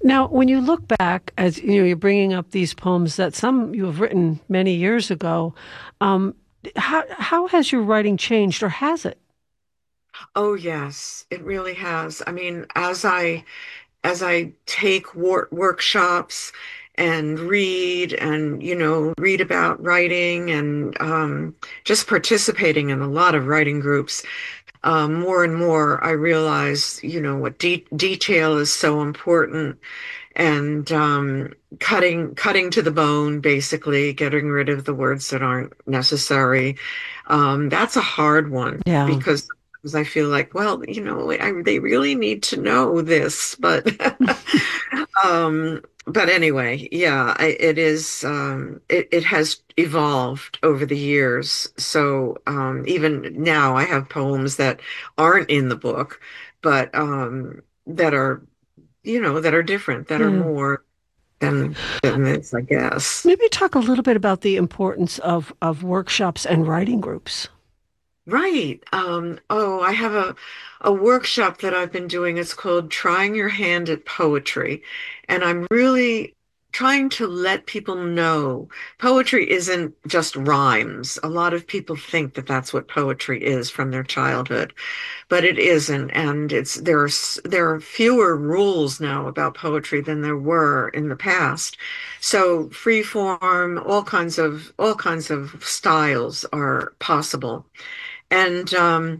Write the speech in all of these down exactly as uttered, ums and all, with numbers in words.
Now, when you look back, as you know, you're bringing up these poems that some you have written many years ago. Um, how how has your writing changed, or has it? Oh yes, it really has. I mean, as I as I take wor workshops and read and you know read about writing and um, just participating in a lot of writing groups, um, more and more I realize you know what de detail is so important and um, cutting cutting to the bone, basically getting rid of the words that aren't necessary. Um, that's a hard one Yeah. because I feel like, well, you know, I, they really need to know this, but um, but anyway, yeah, I, it is. Um, it, it has evolved over the years. So um, even now, I have poems that aren't in the book, but um, that are you know, that are different, that are Yeah. more than than this, I guess. Maybe talk a little bit about the importance of of workshops and writing groups. Right. Um, oh, I have a a workshop that I've been doing. It's called Trying Your Hand at Poetry. And I'm really trying to let people know poetry isn't just rhymes. A lot of people think that that's what poetry is from their childhood, but it isn't. And it's there are s- there are fewer rules now about poetry than there were in the past. So free form, all kinds of all kinds of styles are possible. And um,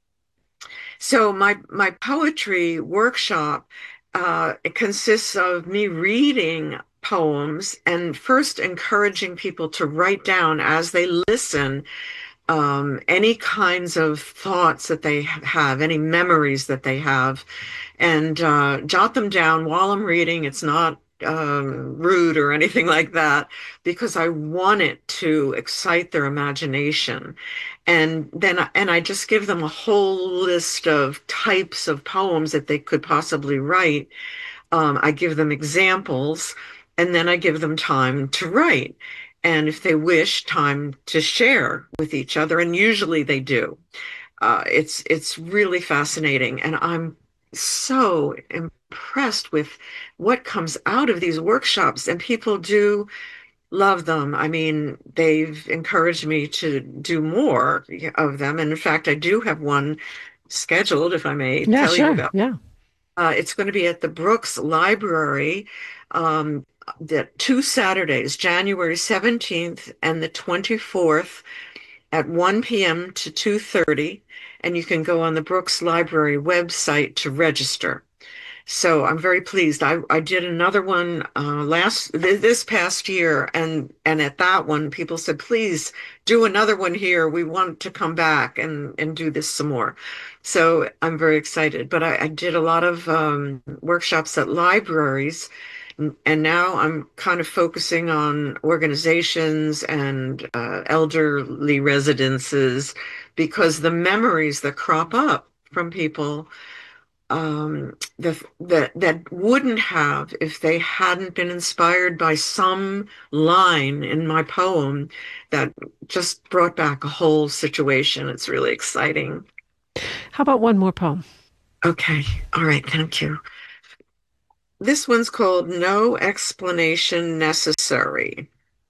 so my my poetry workshop uh, it consists of me reading poems and first encouraging people to write down as they listen um, any kinds of thoughts that they have, any memories that they have, and uh, jot them down while I'm reading. It's not um, rude or anything like that because I want it to excite their imagination. And then, and I just give them a whole list of types of poems that they could possibly write. Um, I give them examples, and then I give them time to write. And if they wish, time to share with each other, and usually they do. Uh, it's it's really fascinating, and I'm so impressed with what comes out of these workshops, and people do love them. I mean, they've encouraged me to do more of them, and in fact, I do have one scheduled, if I may Yeah, tell you sure. about. Yeah. Uh, it's going to be at the Brooks Library, um, the two Saturdays, January seventeenth and the twenty-fourth at one p m to two thirty, and you can go on the Brooks Library website to register. So I'm very pleased. I, I did another one uh, last th this past year, and and at that one, people said, "Please do another one here. We want to come back and and do this some more." So I'm very excited. But I, I did a lot of um, workshops at libraries, and now I'm kind of focusing on organizations and uh, elderly residences because the memories that crop up from people um, that that that wouldn't have if they hadn't been inspired by some line in my poem that just brought back a whole situation. It's really exciting. How about one more poem? Okay, all right, thank you. This one's called No Explanation Necessary.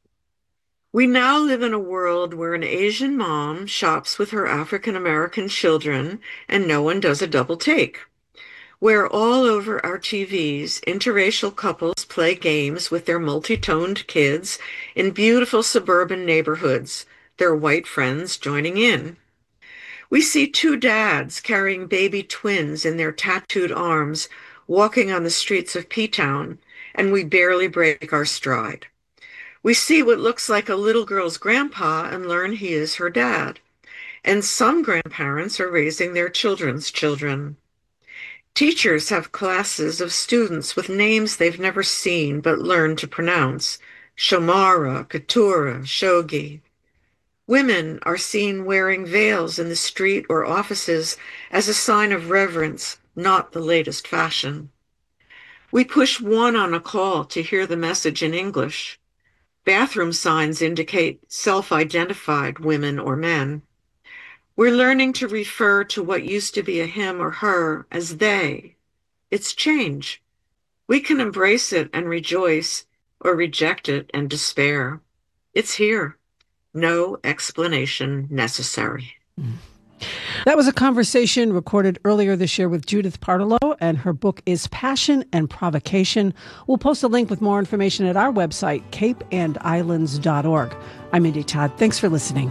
We now live in a world where an Asian mom shops with her African American children and no one does a double take. Where all over our T Vs, interracial couples play games with their multi-toned kids in beautiful suburban neighborhoods, their white friends joining in. We see two dads carrying baby twins in their tattooed arms, walking on the streets of P-Town, and we barely break our stride. We see what looks like a little girl's grandpa and learn he is her dad. And some grandparents are raising their children's children. Teachers have classes of students with names they've never seen but learned to pronounce. Shomara, Keturah, Shogi. Women are seen wearing veils in the street or offices as a sign of reverence, not the latest fashion. We push one on a call to hear the message in English. Bathroom signs indicate self-identified women or men. We're learning to refer to what used to be a him or her as they. It's change. We can embrace it and rejoice, or reject it and despair. It's here. No explanation necessary. That was a conversation recorded earlier this year with Judith Partillo, and her book is Passion and Provocation. We'll post a link with more information at our website, cape and islands dot org. I'm Mindy Todd. Thanks for listening.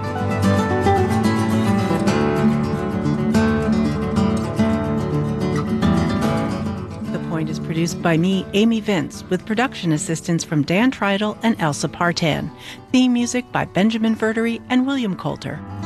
The Point is produced by me, Amy Vince, with production assistance from Dan Treidel and Elsa Partan. Theme music by Benjamin Verdery and William Coulter.